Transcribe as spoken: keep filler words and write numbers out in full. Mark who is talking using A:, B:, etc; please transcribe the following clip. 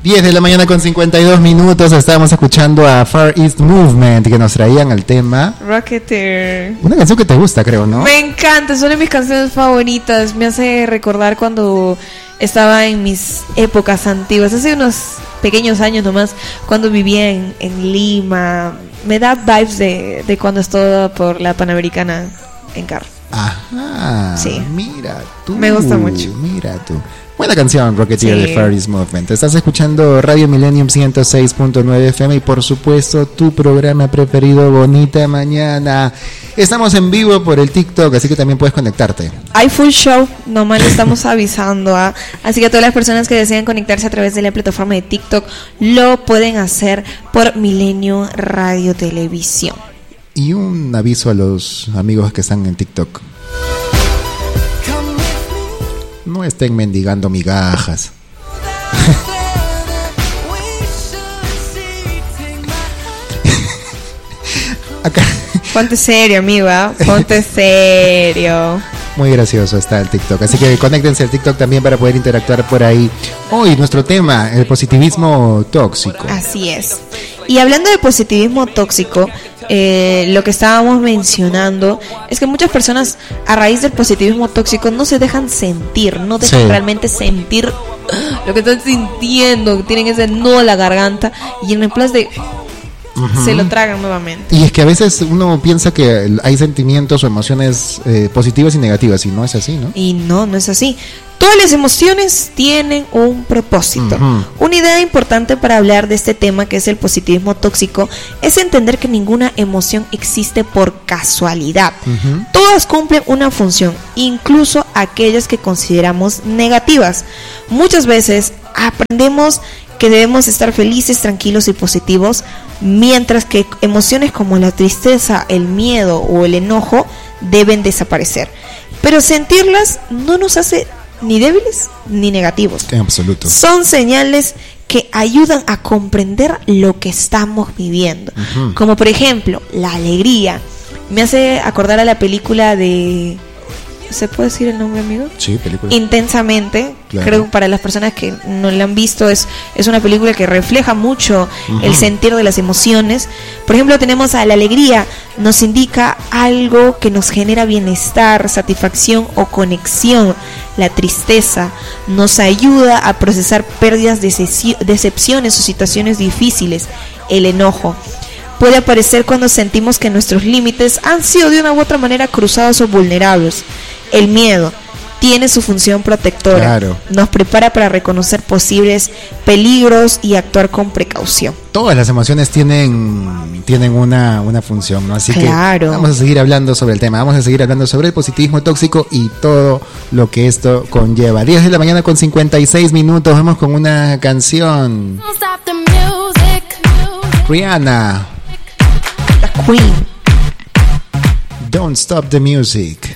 A: diez de la mañana con cincuenta y dos minutos. Estábamos escuchando a Far East Movement, que nos traían el tema
B: Rocketeer.
A: Una canción que te gusta, creo, ¿no?
B: Me encanta, es una de mis canciones favoritas. Me hace recordar cuando estaba en mis épocas antiguas, hace unos pequeños años nomás, cuando vivía en, en Lima. Me da vibes de, de cuando estaba por la Panamericana en carro.
A: Ajá,
B: sí.
A: Mira tú.
B: Me gusta mucho.
A: Mira tú. Buena canción, Rocketeer,
B: sí.
A: de Far East Movement. Estás escuchando Radio Millennium ciento seis punto nueve F M y por supuesto tu programa preferido, Bonita Mañana. Estamos en vivo por el TikTok, así que también puedes conectarte.
B: Hay full show, nomás le estamos avisando, ¿eh? Así que a todas las personas que desean conectarse a través de la plataforma de TikTok lo pueden hacer por Milenio Radio Televisión.
A: Y un aviso a los amigos que están en TikTok: no estén mendigando migajas. Acá.
B: Ponte serio, amigo, ¿eh? Ponte serio.
A: Muy gracioso está el TikTok, así que conéctense al TikTok también para poder interactuar por ahí. Hoy nuestro tema, el positivismo tóxico.
B: Así es. Y hablando de positivismo tóxico, eh, lo que estábamos mencionando es que muchas personas a raíz del positivismo tóxico no se dejan sentir, no dejan sí. realmente sentir lo que están sintiendo, tienen ese nudo a la garganta y en el plan de... Uh-huh. Se lo tragan nuevamente.
A: Y es que a veces uno piensa que hay sentimientos o emociones eh, positivas y negativas, y no es así, ¿no?
B: Y no, no es así. Todas las emociones tienen un propósito. Uh-huh. Una idea importante para hablar de este tema, que es el positivismo tóxico, es entender que ninguna emoción existe por casualidad. Uh-huh. Todas cumplen una función, incluso aquellas que consideramos negativas. Muchas veces aprendemos que debemos estar felices, tranquilos y positivos, mientras que emociones como la tristeza, el miedo o el enojo deben desaparecer. Pero sentirlas no nos hace ni débiles ni negativos.
A: En absoluto.
B: Son señales que ayudan a comprender lo que estamos viviendo. Uh-huh. Como por ejemplo, la alegría. Me hace acordar a la película de... ¿Se puede decir el nombre, amigo?
A: Sí, película.
B: Intensamente.
A: Claro.
B: Creo que para las personas que no la han visto es, es una película que refleja mucho uh-huh. el sentir de las emociones. Por ejemplo, tenemos a la alegría. Nos indica algo que nos genera bienestar, satisfacción o conexión. La tristeza nos ayuda a procesar pérdidas, decepciones o situaciones difíciles. El enojo puede aparecer cuando sentimos que nuestros límites han sido de una u otra manera cruzados o vulnerables. El miedo tiene su función protectora.
A: Claro.
B: Nos prepara para reconocer posibles peligros y actuar con precaución.
A: Todas las emociones tienen, tienen una, una función, ¿no? Así
B: claro.
A: que vamos a seguir hablando sobre el tema. Vamos a seguir hablando sobre el positivismo tóxico y todo lo que esto conlleva. diez de la mañana con cincuenta y seis minutos. Vamos con una canción. Rihanna.
B: La Queen.
A: Don't Stop the Music.